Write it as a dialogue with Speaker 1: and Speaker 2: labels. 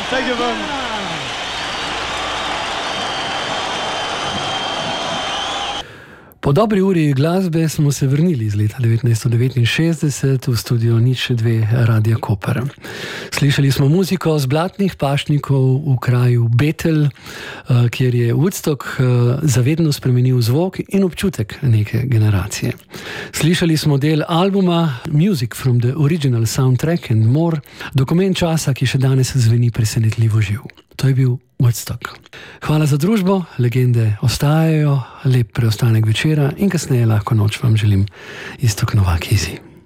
Speaker 1: Thank you very much.
Speaker 2: Po dobri uri glasbe smo se vrnili iz leta 1969 v studio 02 Radia Koper. Slišali smo muziko z Blatnih pašnikov v kraju Bethel, kjer je Woodstock zavedno spremenil zvok in občutek neke generacije. Slišali smo del albuma Music from the Original Soundtrack and More, dokument časa, ki še danes zveni presenetljivo živ. To je bil Woodstock. Hvala za družbo, legende ostajajo, lep preostanek večera in kasneje lahko noč vam želim Iztok Novak Easy.